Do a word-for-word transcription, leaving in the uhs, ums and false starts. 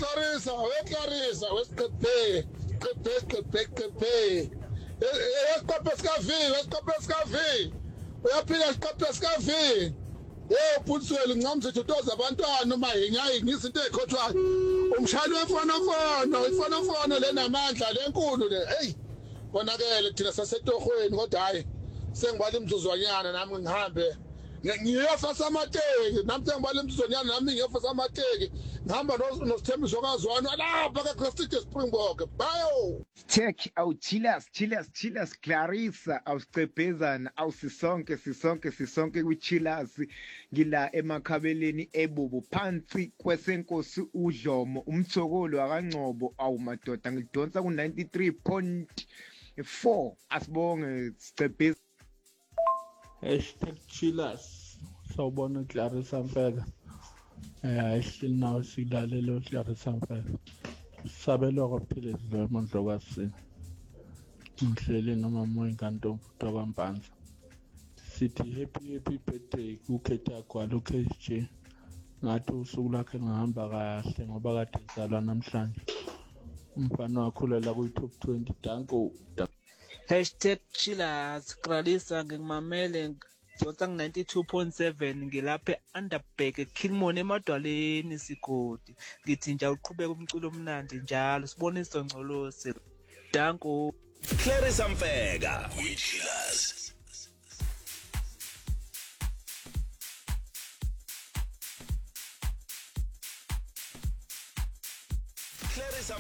Clarissa, we Clarissa, we Skepe, Skepe, Skepe, Skepe. Escape Scavi, Escape Scavi. Uyaphila Escape Scavi. Eh Putsweli ngicamze tutoza abantwana noma hinyayi ngizinto ezikhotshwayo. Umshali wefona fona, ifona fona lenamandla lenkulu le. Hey. Konakele thina sasetohweni kodwa hayi sengibala imzuzwanyana nami ngihambe. Ngiyofa samateki nami sengibala imzuzwanyana nami ngiyofa samateki. Ngihamba noSithembiso kaZwani lapha kaChristi Springbok. Bayo. Tech au chillas chillas chillas Clarissa awusicepezana awusisonke sisonke sisonke kwichillas ngila emakhabeleni ebubu phansi kwesenkosi uDlomo umthokolo akaNgcobo awumadoda ngidonsa ku ninety-three point four asibonge sicepeza hashtag chillas sawubona Clarissa Mfeka eh ihleli nawe silalelo Clarissa Mfeka sabelo kwaphile izwe mondlo kwasini ngihlele noma moya kanto kwampanza sithi happy happy birthday kukhetha kwalo K J ngathi usuku lakhe ngihamba kahle ngoba kade izalwa namhlanje umfana wakhulela ku top twenty danko hashtag chillers Clarissa ngimamele Donsa ninety-two point seven ngilapha Underberg Kilmon emadwaleni sigodi ngithi nje uqhubeka umculo omnandi njalo sibone isongcolose danko Clarissa Mfeka we chillers.